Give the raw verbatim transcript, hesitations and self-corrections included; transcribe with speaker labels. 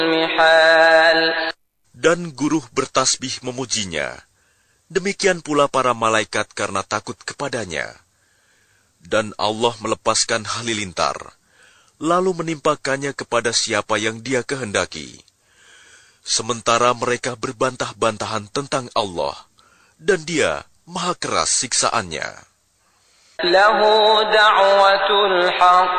Speaker 1: Dan guru bertasbih memujinya. Demikian pula para malaikat karena takut kepadanya. Dan Allah melepaskan halilintar, lalu menimpakannya kepada siapa yang Dia kehendaki. Sementara mereka berbantah-bantahan tentang Allah, dan Dia maha keras siksaannya.
Speaker 2: Lahu da'watul haqq